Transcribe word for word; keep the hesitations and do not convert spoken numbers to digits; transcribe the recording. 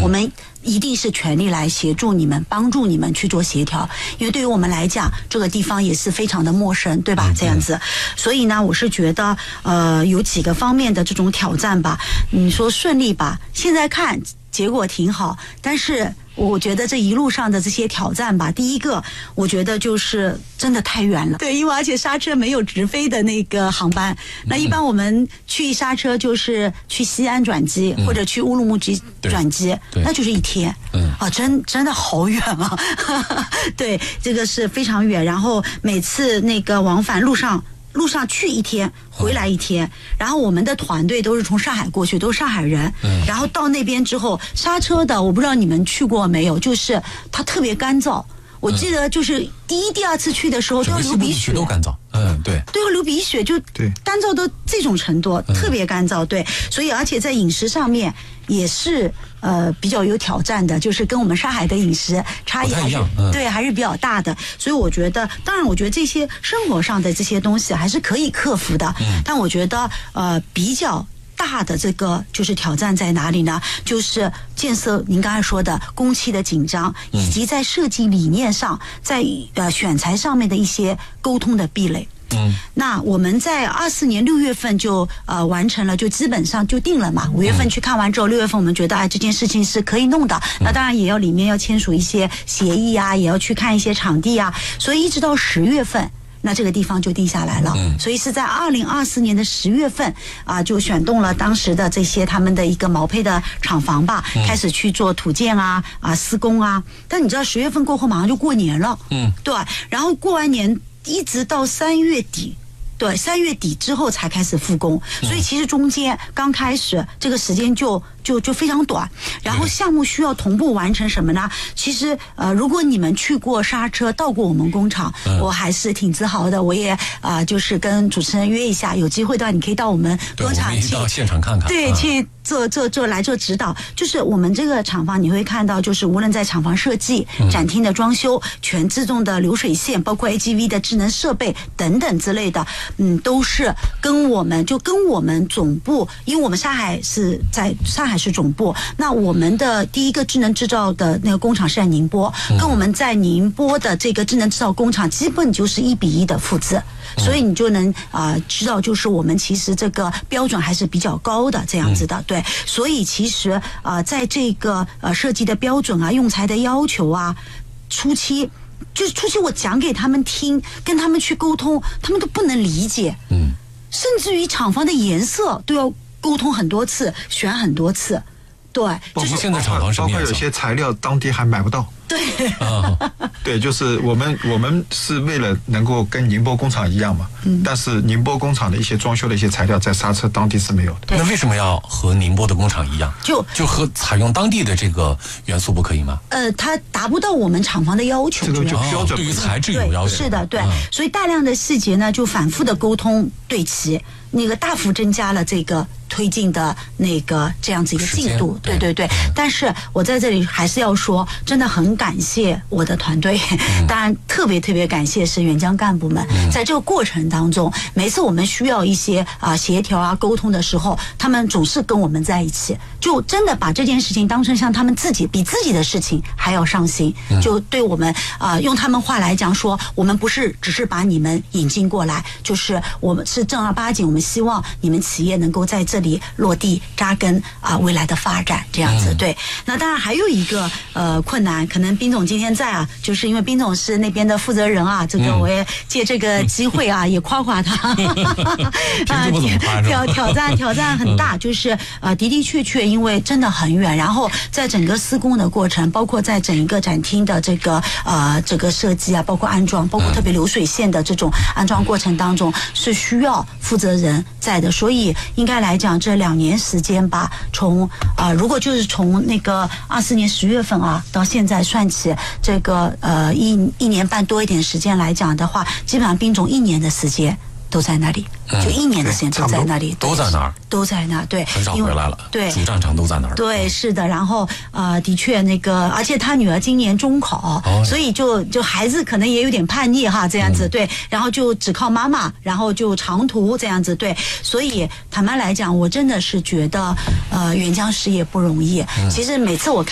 我们一定是全力来协助你们，帮助你们去做协调，因为对于我们来讲，这个地方也是非常的陌生，对吧？这样子，所以呢，我是觉得，呃，有几个方面的这种挑战吧。你说顺利吧，现在看结果挺好，但是我觉得这一路上的这些挑战吧，第一个，我觉得就是真的太远了。对，因为而且刹车没有直飞的那个航班，那一般我们去刹车就是去西安转机、嗯、或者去乌鲁木齐转机，那就是一天。嗯啊，真真的好远啊！对，这个是非常远。然后每次那个往返路上。路上去一天，回来一天，然后我们的团队都是从上海过去，都是上海人。嗯，然后到那边之后，刹车的我不知道你们去过没有，就是它特别干燥。我记得就是第一、第二次去的时候都要流鼻血， 都干燥。嗯，对， 都要流鼻血，就干燥到这种程度，特别干燥。对，所以而且在饮食上面也是呃比较有挑战的，就是跟我们上海的饮食差异还是、嗯、对还是比较大的。所以我觉得，当然我觉得这些生活上的这些东西还是可以克服的。嗯，但我觉得呃比较大的这个就是挑战在哪里呢？就是建设您刚才说的工期的紧张，以及在设计理念上，在呃选材上面的一些沟通的壁垒。嗯，那我们在二四年六月份就呃完成了，就基本上就定了嘛。五月份去看完之后，六月份我们觉得哎这件事情是可以弄的。那当然也要里面要签署一些协议啊，也要去看一些场地啊，所以一直到十月份。那这个地方就定下来了，嗯，所以是在二零二四年的十月份啊，就选动了当时的这些他们的一个毛坯的厂房吧，嗯、开始去做土建啊啊施工啊。但你知道十月份过后马上就过年了，嗯，对，然后过完年一直到三月底。对，三月底之后才开始复工，所以其实中间刚开始这个时间就就就非常短。然后项目需要同步完成什么呢？其实呃，如果你们去过刹车，到过我们工厂，嗯、我还是挺自豪的。我也啊、呃，就是跟主持人约一下，有机会的话，你可以到我们工厂去， 到现场看看， 对，去做做做来做指导。就是我们这个厂房，你会看到，就是无论在厂房设计、展厅的装修、全自动的流水线，包括 A G V 的智能设备等等之类的。嗯，都是跟我们就跟我们总部，因为我们上海是在上海市总部，那我们的第一个智能制造的那个工厂是在宁波，嗯、跟我们在宁波的这个智能制造工厂基本就是一比一的复制，嗯、所以你就能啊、呃、知道，就是我们其实这个标准还是比较高的这样子的，嗯、对，所以其实啊、呃、在这个呃设计的标准啊、用材的要求啊，初期。就是初期我讲给他们听，跟他们去沟通，他们都不能理解，嗯，甚至于厂房的颜色都要沟通很多次，选很多次，对， 包括现在厂房什么包括有些材料当地还买不到， 对， 啊、 对，就是我们我们是为了能够跟宁波工厂一样嘛，嗯，但是宁波工厂的一些装修的一些材料在刹车当地是没有的， 那为什么要和宁波的工厂一样？就就和采用当地的这个元素不可以吗？ 呃，它达不到我们厂房的要求， 这个就标准、 哦、对于材质有要求， 是的，对，嗯、所以大量的细节呢，就反复的沟通对齐，那个大幅增加了这个推进的那个这样子一个进度，对对对。但是我在这里还是要说，真的很感谢我的团队，嗯、当然特别特别感谢是援疆干部们，嗯、在这个过程当中，每次我们需要一些啊、呃、协调啊沟通的时候，他们总是跟我们在一起，就真的把这件事情当成像他们自己比自己的事情还要上心，嗯、就对我们啊、呃、用他们话来讲说，我们不是只是把你们引进过来，就是我们是正儿八经，我们希望你们企业能够在这里落地扎根啊、呃，未来的发展这样子。嗯、对，那当然还有一个呃困难，可能宾总今天在啊，就是因为宾总是那边的负责人啊，这个我也借这个机会啊，嗯、也夸夸他。 啊， 挑挑战挑战很大，就是呃的的确确，因为真的很远，然后在整个施工的过程，包括在整一个展厅的这个呃这个设计啊，包括安装，包括特别流水线的这种安装过程当中，是需要负责人在的，所以应该来讲这两年时间吧，从啊、呃、如果就是从那个二四年十月份啊到现在算起，这个呃一一年半多一点时间来讲的话，基本上宾总一年的时间都在那里，就一年的时间都在那里， 都在那儿， 都在那儿，对， 很少回来了， 对， 主战场都在那儿， 对，是的。然后呃，的确那个，而且他女儿今年中考，哦、所以就就孩子可能也有点叛逆哈，这样子、嗯、对，然后就只靠妈妈，然后就长途这样子，对，所以坦白来讲，我真的是觉得呃，援疆事业不容易。嗯、其实每次我看。